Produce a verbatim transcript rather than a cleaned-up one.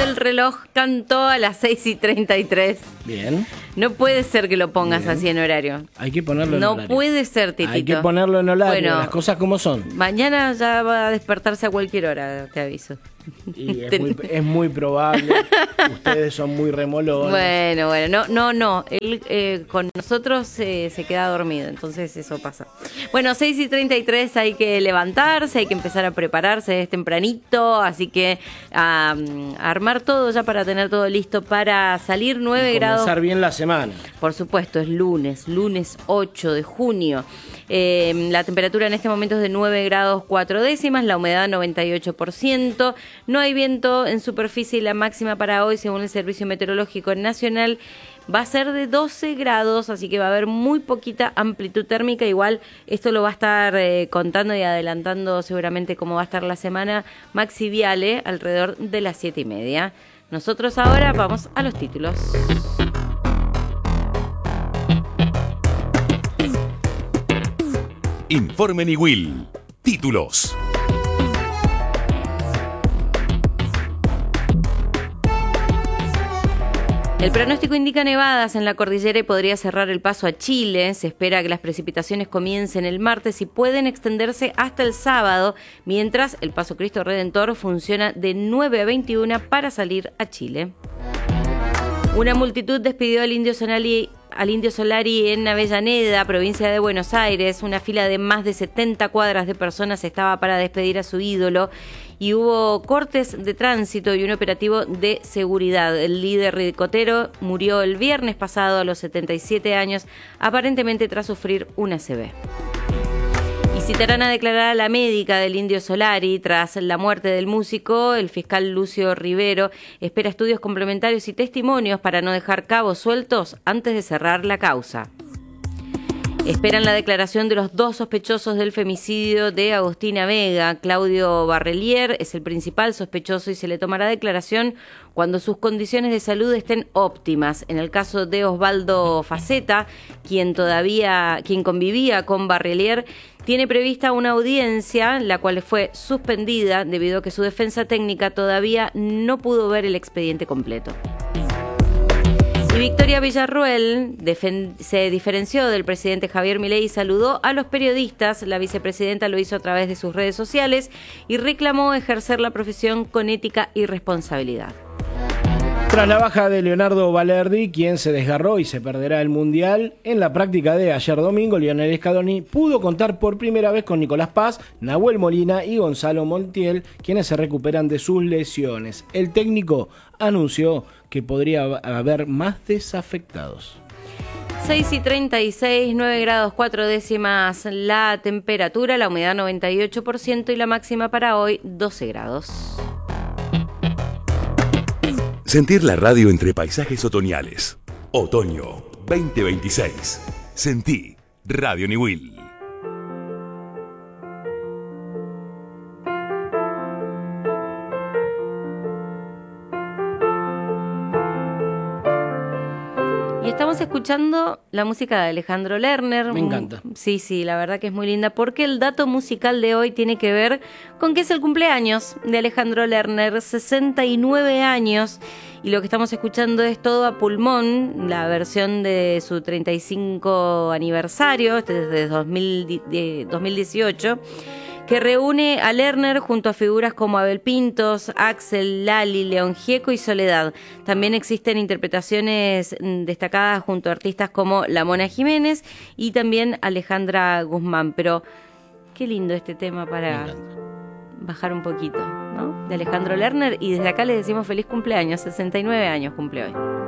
el reloj cantó a las seis y treinta y tres. Bien. No puede ser que lo pongas Bien. así en horario. Hay que ponerlo en No horario. puede ser, Titito. Hay que ponerlo en horario, Bueno, las cosas como son. Mañana ya va a despertarse a cualquier hora, te aviso. Y es, muy, es muy probable. Ustedes son muy remolones. Bueno, bueno, no, no, no. Él eh, con nosotros eh, se queda dormido, entonces eso pasa. Bueno, seis y treinta y tres hay que levantarse, hay que empezar a prepararse, es tempranito, así que a, a armar todo ya para tener todo listo para salir. Nueve grados. Comenzar bien la semana. Por supuesto, es lunes, lunes ocho de junio. Eh, la temperatura en este momento es de nueve grados cuatro décimas, la humedad noventa y ocho por ciento. No hay viento en superficie y la máxima para hoy, según el Servicio Meteorológico Nacional, va a ser de doce grados, así que va a haber muy poquita amplitud térmica. Igual esto lo va a estar eh, contando y adelantando seguramente cómo va a estar la semana Maxi Viale alrededor de las siete y media. Nosotros ahora vamos a los títulos. Informe Niwil. Títulos. El pronóstico indica nevadas en la cordillera y podría cerrar el paso a Chile. Se espera que las precipitaciones comiencen el martes y pueden extenderse hasta el sábado, mientras el Paso Cristo Redentor funciona de nueve a veintiuna para salir a Chile. Una multitud despidió al Indio Solari, al Indio Solari en Avellaneda, provincia de Buenos Aires. Una fila de más de setenta cuadras de personas estaba para despedir a su ídolo y hubo cortes de tránsito y un operativo de seguridad. El líder ricotero murió el viernes pasado a los setenta y siete años, aparentemente tras sufrir una A C V. Y citarán a declarar a la médica del Indio Solari tras la muerte del músico. El fiscal Lucio Rivero espera estudios complementarios y testimonios para no dejar cabos sueltos antes de cerrar la causa. Esperan la declaración de los dos sospechosos del femicidio de Agostina Vega. Claudio Barrelier es el principal sospechoso y se le tomará declaración cuando sus condiciones de salud estén óptimas. En el caso de Osvaldo Faceta, quien todavía, quien convivía con Barrelier, tiene prevista una audiencia, la cual fue suspendida debido a que su defensa técnica todavía no pudo ver el expediente completo. Y Victoria Villarruel defen- se diferenció del presidente Javier Milei y saludó a los periodistas. La vicepresidenta lo hizo a través de sus redes sociales y reclamó ejercer la profesión con ética y responsabilidad. Tras la baja de Leonardo Balerdi, quien se desgarró y se perderá el Mundial, en la práctica de ayer domingo, Lionel Scaloni pudo contar por primera vez con Nicolás Paz, Nahuel Molina y Gonzalo Montiel, quienes se recuperan de sus lesiones. El técnico anunció que podría haber más desafectados. seis y treinta y seis, nueve grados cuatro décimas la temperatura, la humedad noventa y ocho por ciento y la máxima para hoy doce grados. Sentir la radio entre paisajes otoñales. Otoño veinte veintiséis. Sentí Radio Niwil. Y estamos escuchando la música de Alejandro Lerner. Me encanta. Sí, sí, la verdad que es muy linda, porque el dato musical de hoy tiene que ver con que es el cumpleaños de Alejandro Lerner, sesenta y nueve años, y lo que estamos escuchando es Todo a Pulmón, la versión de su treinta y cinco aniversario, este desde dos mil dieciocho, que reúne a Lerner junto a figuras como Abel Pintos, Axel, Lali, León Gieco y Soledad. También existen interpretaciones destacadas junto a artistas como La Mona Jiménez y también Alejandra Guzmán. Pero qué lindo este tema para bajar un poquito, ¿no? De Alejandro Lerner, y desde acá le decimos feliz cumpleaños, sesenta y nueve años cumple hoy.